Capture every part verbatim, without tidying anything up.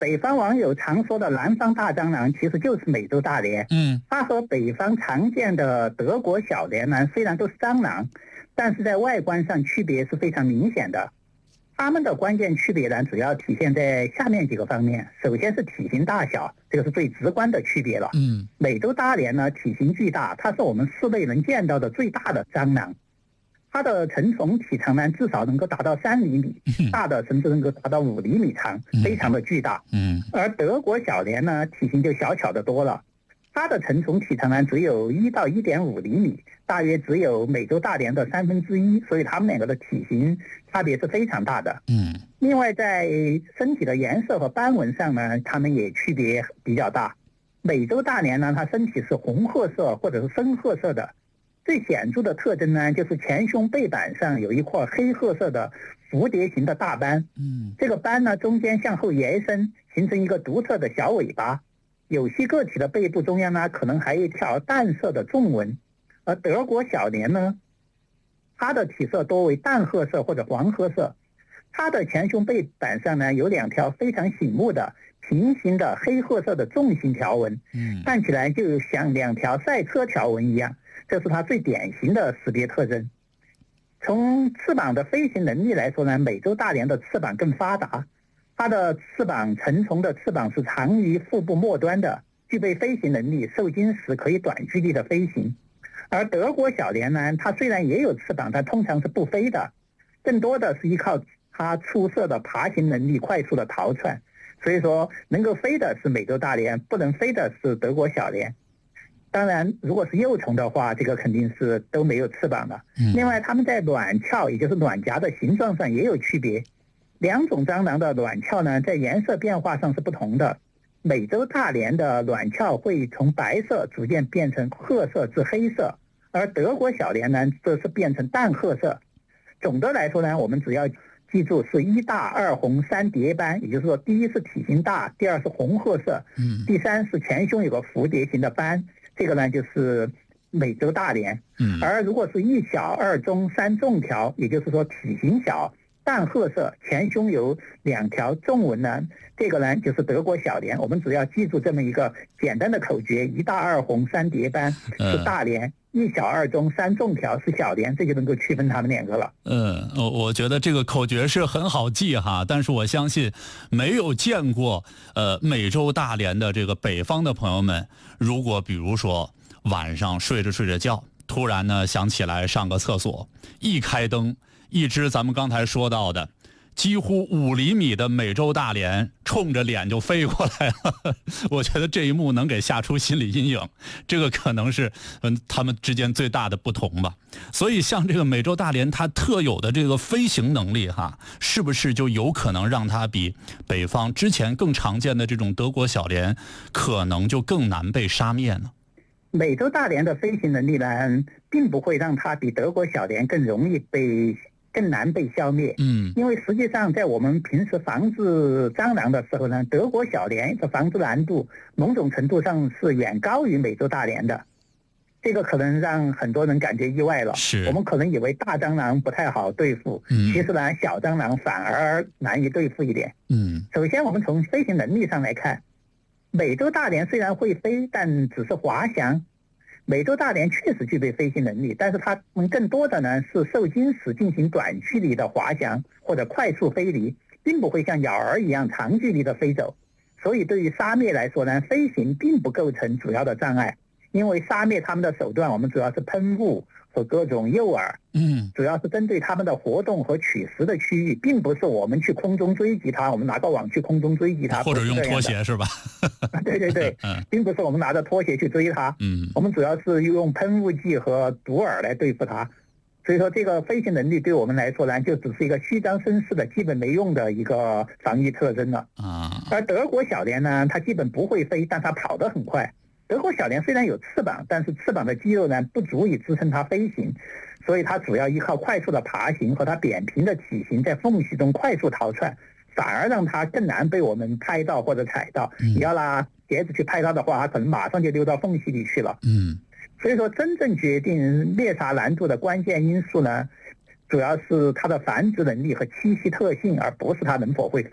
北方网友常说的南方大蟑螂其实就是美洲大蠊。 嗯， 它和北方常见的德国小蠊呢，虽然都是蟑螂，但是在外观上区别是非常明显的。它们的关键区别呢，主要体现在下面几个方面。首先是体型大小，这个是最直观的区别了。 嗯， 美洲大蠊呢，体型巨大，它是我们室内能见到的最大的蟑螂。它的成虫体长呢，至少能够达到三厘米，大的甚至能够达到五厘米长，非常的巨大。 嗯， 而德国小蠊呢，体型就小巧的多了，它的成虫体长呢只有一到一点五厘米，大约只有美洲大蠊的三分之一，所以它们两个的体型差别是非常大的。 嗯， 另外在身体的颜色和斑纹上呢，它们也区别比较大。美洲大蠊呢，它身体是红褐色或者是深褐色的。最显著的特征呢，就是前胸背板上有一块黑褐色的蝴蝶形的大斑。 嗯， 这个斑呢，中间向后延伸，形成一个独特的小尾巴。有些个体的背部中央呢，可能还有一条淡色的纵纹。而德国小蠊呢，它的体色多为淡褐色或者黄褐色。它的前胸背板上呢，有两条非常醒目的平行的黑褐色的纵形条纹， 嗯， 看起来就像两条赛车条纹一样。这是它最典型的识别特征。从翅膀的飞行能力来说呢，美洲大蠊的翅膀更发达，它的翅膀成虫的翅膀是长于腹部末端的，具备飞行能力，受精时可以短距离的飞行。而德国小蠊呢，它虽然也有翅膀，但通常是不飞的，更多的是依靠它出色的爬行能力快速的逃窜。所以说能够飞的是美洲大蠊，不能飞的是德国小蠊。当然如果是幼虫的话，这个肯定是都没有翅膀的。另外它们在卵鞘也就是卵夹的形状上也有区别，两种蟑螂的卵鞘呢在颜色变化上是不同的。美洲大蠊的卵鞘会从白色逐渐变成褐色至黑色，而德国小蠊呢则是变成淡褐色。总的来说呢，我们只要记住是一大二红三蝶斑，也就是说第一是体型大，第二是红褐色， 嗯， 第三是前胸有个蝴蝶形的斑，这个呢就是美洲大蠊。 嗯， 而如果是一小二中三纵条，也就是说体型小淡褐色，前胸有两条纵纹呢，这个呢就是德国小蠊。我们只要记住这么一个简单的口诀，一大二红三蝶斑是大蠊，嗯，一小二中三纵条是小蠊，这就能够区分它们两个了。 嗯，我我觉得这个口诀是很好记哈，但是我相信没有见过呃美洲大蠊的这个北方的朋友们，如果比如说晚上睡着睡着觉，突然呢想起来上个厕所，一开灯，一只咱们刚才说到的几乎五厘米的美洲大蠊冲着脸就飞过来了，我觉得这一幕能给吓出心理阴影，这个可能是嗯他们之间最大的不同吧。所以像这个美洲大蠊它特有的这个飞行能力哈，是不是就有可能让它比北方之前更常见的这种德国小蠊可能就更难被杀灭呢？ 美洲大蠊的飞行能力呢，并不会让它比德国小蠊更容易被更难被消灭。 嗯， 因为实际上在我们平时防治蟑螂的时候呢，德国小蠊的防治难度某种程度上是远高于美洲大蠊的。这个可能让很多人感觉意外了。 是， 我们可能以为大蟑螂不太好对付，嗯，其实呢小蟑螂反而难以对付一点。 嗯， 首先我们从飞行能力上来看，美洲大蠊虽然会飞，但只是滑翔。美洲大蠊确实具备飞行能力，但是它们更多的呢是受精时进行短距离的滑翔或者快速飞离，并不会像鸟儿一样长距离的飞走。所以对于杀灭来说呢，飞行并不构成主要的障碍。因为杀灭它们的手段，我们主要是喷雾和各种诱饵， 嗯， 主要是针对它们的活动和取食的区域，并不是我们去空中追击它，我们拿个网去空中追击它， 或者用拖鞋是吧？ 对对对，并不是我们拿着拖鞋去追它， 嗯， 我们主要是用喷雾剂和毒饵来对付它。所以说这个飞行能力对我们来说呢，就只是一个虚张声势的基本没用的一个防御特征了啊。 而德国小蠊呢，它基本不会飞，但它跑得很快。德国小蠊虽然有翅膀，但是翅膀的肌肉呢不足以支撑它飞行，所以它主要依靠快速的爬行和它扁平的体型在缝隙中快速逃窜，反而让它更难被我们拍到或者踩到。你要拿鞋子去拍它的话，它可能马上就溜到缝隙里去了。 嗯， 所以说真正决定猎杀难度的关键因素呢，主要是它的繁殖能力和栖息特性，而不是它能否会飞。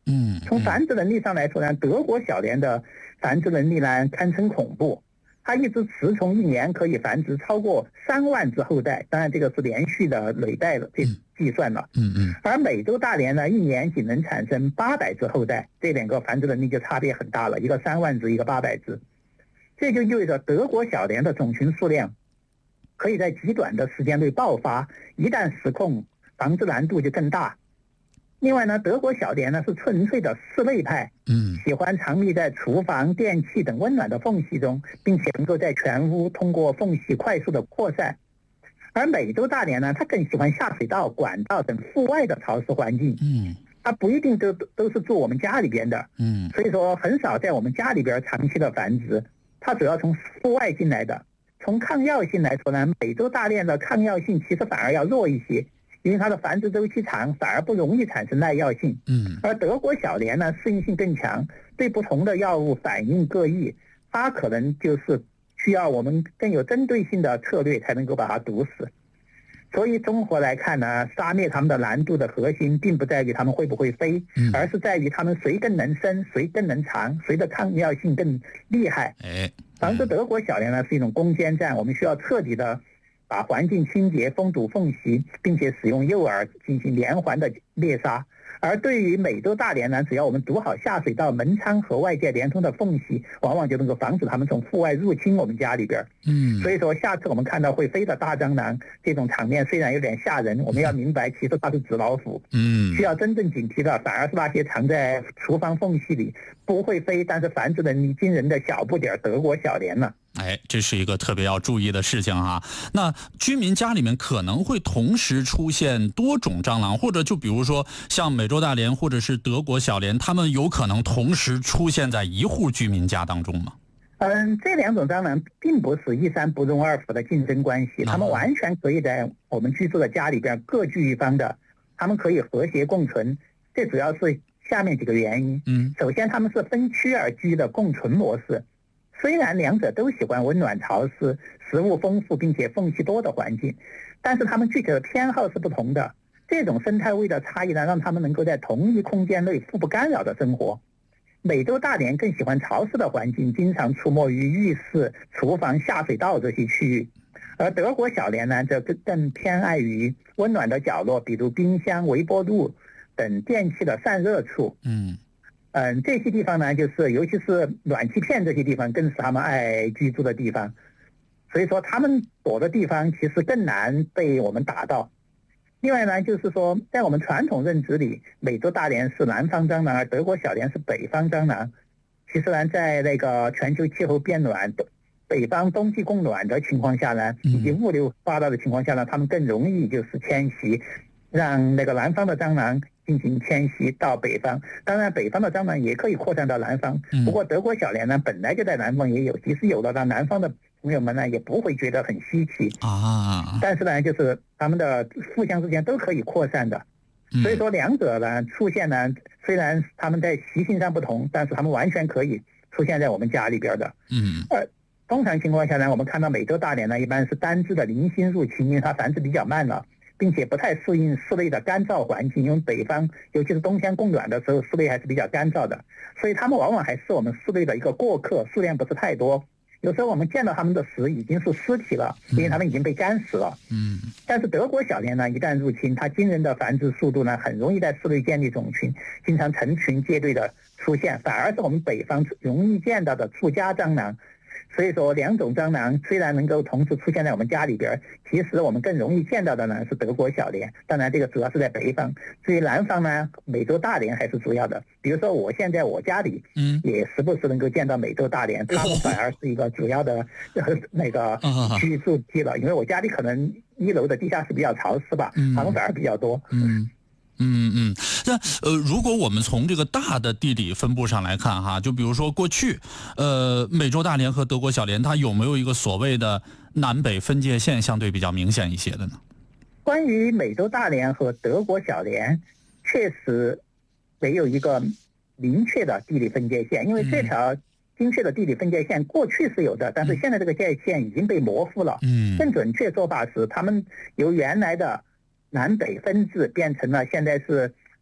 嗯， 从繁殖能力上来说呢，德国小蠊的繁殖能力呢堪称恐怖。它一只雌虫一年可以繁殖超过三万只后代，当然这个是连续的累代的这计算了。 嗯嗯。 而美洲大蠊呢，一年仅能产生八百只后代，这两个繁殖能力就差别很大了，一个三万只，一个八百只。这就意味着德国小蠊的种群数量可以在极短的时间内爆发，一旦失控，防治难度就更大。另外呢，德国小蠊呢是纯粹的室内派， 嗯， 喜欢藏匿在厨房、电器等温暖的缝隙中，并且能够在全屋通过缝隙快速的扩散。而美洲大蠊呢，它更喜欢下水道、管道等户外的潮湿环境， 嗯， 它不一定都都是住我们家里边的， 嗯， 所以说很少在我们家里边长期的繁殖，它主要从户外进来的。从抗药性来说呢，美洲大蠊的抗药性其实反而要弱一些。因为它的繁殖周期长，反而不容易产生耐药性。 嗯， 而德国小蠊呢，适应性更强，对不同的药物反应各异，它可能就是需要我们更有针对性的策略才能够把它毒死。所以综合来看呢，杀灭它们的难度的核心，并不在于它们会不会飞， 嗯、 而是在于它们谁更能生，谁更能长，谁的抗药性更厉害。 哎， 防治德国小蠊呢是一种攻坚战，我们需要彻底的把环境清洁、封堵缝隙，并且使用诱饵进行连环的猎杀。而对于美洲大蠊呢，只要我们堵好下水道、门窗和外界连通的缝隙，往往就能够防止它们从户外入侵我们家里边。 嗯， 所以说下次我们看到会飞的大蟑螂，这种场面虽然有点吓人，我们要明白其实它是纸老虎。 嗯， 需要真正警惕的反而是那些藏在厨房缝隙里不会飞，但是繁殖能力惊人的小不点德国小蠊了。 哎，这是一个特别要注意的事情哈。那居民家里面可能会同时出现多种蟑螂，或者就比如说像美洲大蠊或者是德国小蠊，它们有可能同时出现在一户居民家当中吗？ 嗯，这两种蟑螂并不是一山不容二虎的竞争关系，它们完全可以在我们居住的家里边各据一方的，它们可以和谐共存。这主要是下面几个原因。 嗯， 首先它们是分区而居的共存模式。虽然两者都喜欢温暖潮湿、食物丰富并且缝隙多的环境，但是它们具体的偏好是不同的。这种生态位的差异呢，让它们能够在同一空间内互不干扰的生活。美洲大蠊更喜欢潮湿的环境，经常出没于浴室、厨房、下水道这些区域。而德国小蠊呢，则更更偏爱于温暖的角落，比如冰箱、微波炉等电器的散热处。 嗯。 嗯，这些地方呢，就是尤其是暖气片这些地方，更是他们爱居住的地方。所以说，他们躲的地方其实更难被我们打到。另外呢，就是说，在我们传统认知里，美洲大蠊是南方蟑螂，而德国小蠊是北方蟑螂。其实呢，在那个全球气候变暖、北方冬季供暖的情况下呢，以及物流发达的情况下呢，他们更容易就是迁徙，让那个南方的蟑螂进行迁徙到北方。当然北方的蟑螂也可以扩散到南方，不过德国小蠊呢本来就在南方也有，即使有了，那南方的朋友们呢也不会觉得很稀奇啊。 但是呢，就是他们的互相之间都可以扩散的，所以说两者呢出现呢，虽然他们在习性上不同，但是他们完全可以出现在我们家里边的。 嗯， 呃，通常情况下呢，我们看到美洲大蠊呢一般是单只的零星入侵，因为它繁殖比较慢了，并且不太适应室内的干燥环境，因为北方尤其是冬天供暖的时候，室内还是比较干燥的，所以它们往往还是我们室内的一个过客，数量不是太多。有时候我们见到它们的屎已经是尸体了，因为它们已经被干死了。 嗯。 但是德国小蠊呢，一旦入侵，它惊人的繁殖速度呢，很容易在室内建立种群，经常成群结队的出现，反而是我们北方容易见到的住家蟑螂。所以说，两种蟑螂虽然能够同时出现在我们家里边，其实我们更容易见到的呢是德国小蠊。当然，这个主要是在北方。至于南方呢，美洲大蠊还是主要的。比如说，我现在我家里，嗯，也时不时能够见到美洲大蠊，它们反而是一个主要的那个居住地了。因为我家里可能一楼的地下室比较潮湿吧，它们反而比较多。 嗯。嗯嗯，那呃，如果我们从这个大的地理分布上来看哈，就比如说过去，呃，美洲大蠊和德国小蠊，它有没有一个所谓的南北分界线相对比较明显一些的呢？ 关于美洲大蠊和德国小蠊，确实没有一个明确的地理分界线，因为这条精确的地理分界线过去是有的，但是现在这个界限已经被模糊了。嗯，更准确说法是，他们由原来的南北分治变成了现在是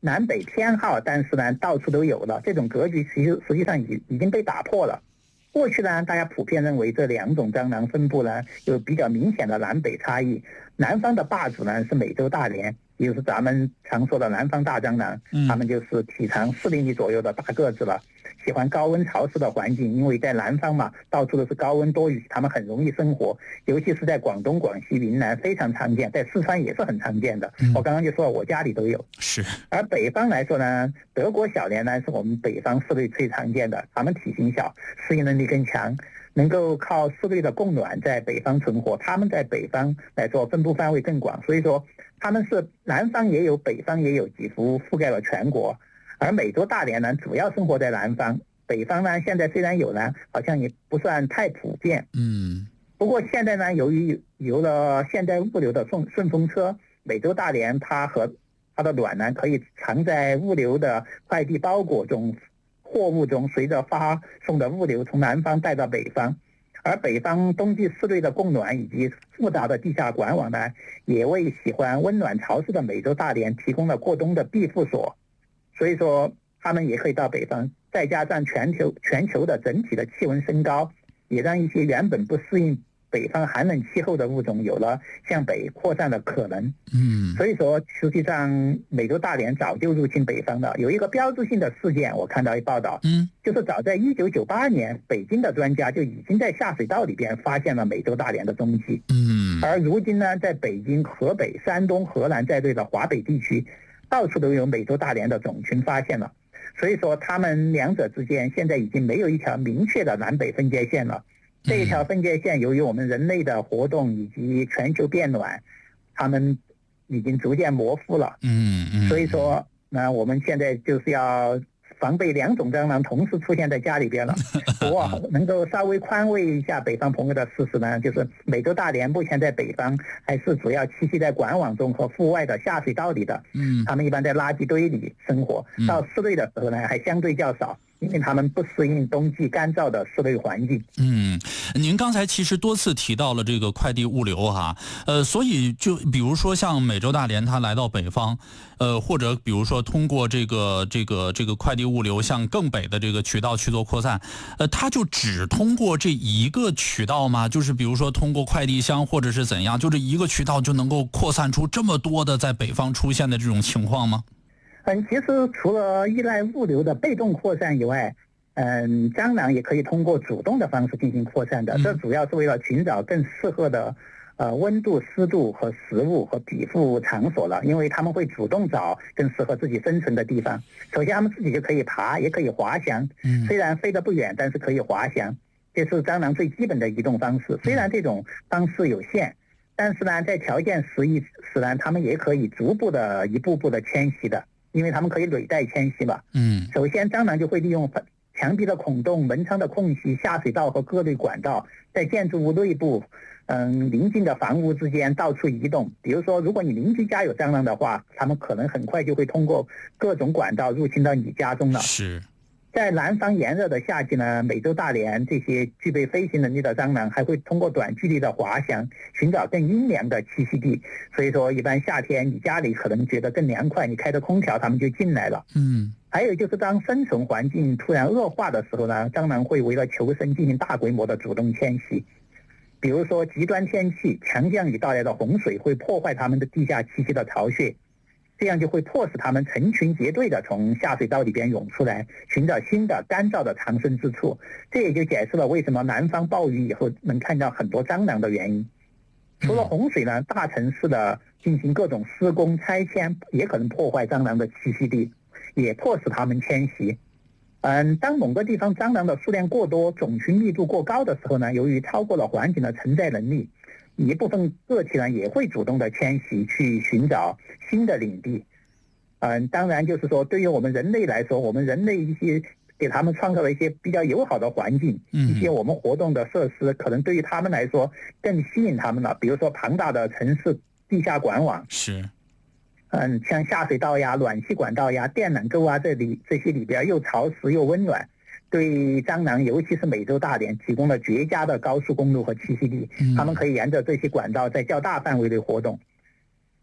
南北偏好，但是呢到处都有了，这种格局其实实际上已已经被打破了。过去呢，大家普遍认为这两种蟑螂分布呢有比较明显的南北差异。南方的霸主呢是美洲大蠊，也就是咱们常说的南方大蟑螂，它们就是体长四厘米左右的大个子了，喜欢高温潮湿的环境，因为在南方嘛，到处都是高温多雨，它们很容易生活，尤其是在广东、广西、云南非常常见，在四川也是很常见的。我刚刚就说了，我家里都有。 是。 而北方来说呢，德国小蠊呢是我们北方四类最常见的，它们体型小，适应能力更强，能够靠四类的供暖在北方存活。它们在北方来说分布范围更广，所以说它们是南方也有，北方也有，几乎覆盖了全国。而美洲大蠊呢，主要生活在南方，北方呢现在虽然有呢，好像也不算太普遍。 嗯。 不过现在呢，由于有了现代物流的顺顺风车，美洲大蠊它和它的卵呢可以藏在物流的快递包裹中、货物中，随着发送的物流从南方带到北方。而北方冬季室内的供暖以及复杂的地下管网呢，也为喜欢温暖潮湿的美洲大蠊提供了过冬的庇护所。所以说它们也可以到北方，再加上全球全球的整体的气温升高，也让一些原本不适应北方寒冷气候的物种有了向北扩散的可能。 嗯， 所以说实际上美洲大蠊早就入侵北方了。有一个标志性的事件，我看到一报道， 嗯， 就是早在一九九八年，北京的专家就已经在下水道里边发现了美洲大蠊的踪迹。 嗯， 而如今呢，在北京、河北、山东、河南在内的华北地区，到处都有美洲大蠊的种群发现了。所以说它们两者之间现在已经没有一条明确的南北分界线了。这一条分界线由于我们人类的活动以及全球变暖，它们已经逐渐模糊了。 嗯嗯。 所以说那我们现在就是要防备两种蟑螂同时出现在家里边了。不过能够稍微宽慰一下北方朋友的事实呢，就是美洲大蠊目前在北方还是主要栖息在管网中和户外的下水道里的。 嗯， 它们一般在垃圾堆里生活，到室内的时候呢还相对较少，因为它们不适应冬季干燥的室内环境。 嗯，您刚才其实多次提到了这个快递物流哈，呃，所以就比如说像美洲大蠊它来到北方，呃，或者比如说通过这个这个这个快递物流向更北的这个渠道去做扩散，呃，它就只通过这一个渠道吗？就是比如说通过快递箱或者是怎样，就这一个渠道就能够扩散出这么多的在北方出现的这种情况吗？ 嗯，其实除了依赖物流的被动扩散以外，嗯，蟑螂也可以通过主动的方式进行扩散的。这主要是为了寻找更适合的呃温度、湿度和食物和庇护场所了，因为他们会主动找更适合自己生存的地方。首先，他们自己就可以爬，也可以滑翔。虽然飞得不远，但是可以滑翔，这是蟑螂最基本的移动方式。虽然这种方式有限，但是呢，在条件适宜时呢，他们也可以逐步的、一步步的迁徙的。因为他们可以履带迁徙嘛。嗯，首先蟑螂就会利用墙壁的孔洞、门窗的空隙、下水道和各类管道，在建筑物内部、嗯邻近的房屋之间到处移动。比如说，如果你邻居家有蟑螂的话，他们可能很快就会通过各种管道入侵到你家中了。 是。 在南方炎热的夏季呢，美洲大蠊这些具备飞行能力的蟑螂还会通过短距离的滑翔寻找更阴凉的栖息地。所以说一般夏天你家里可能觉得更凉快，你开着空调它们就进来了。嗯，还有就是当生存环境突然恶化的时候呢，蟑螂会为了求生进行大规模的主动迁徙。比如说极端天气、强降雨带来的洪水会破坏它们的地下栖息的巢穴，这样就会迫使它们成群结队的从下水道里边涌出来，寻找新的干燥的藏身之处。这也就解释了为什么南方暴雨以后能看到很多蟑螂的原因。除了洪水呢，大城市的进行各种施工拆迁也可能破坏蟑螂的栖息地，也迫使它们迁徙。嗯，当某个地方蟑螂的数量过多、种群密度过高的时候呢，由于超过了环境的承载能力，一部分个体呢也会主动的迁徙去寻找新的领地。嗯，当然就是说对于我们人类来说，我们人类一些给他们创造了一些比较友好的环境，一些我们活动的设施可能对于他们来说更吸引他们了。比如说庞大的城市地下管网， 是嗯，像下水道呀、暖气管道呀、电缆沟啊，这里这些里边又潮湿又温暖，对蟑螂尤其是美洲大蠊提供了绝佳的高速公路和栖息地。它们可以沿着这些管道在较大范围内活动。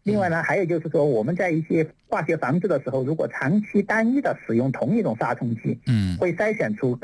另外呢，还有就是说，我们在一些化学防治的时候，如果长期单一的使用同一种杀虫剂， 嗯， 会筛选出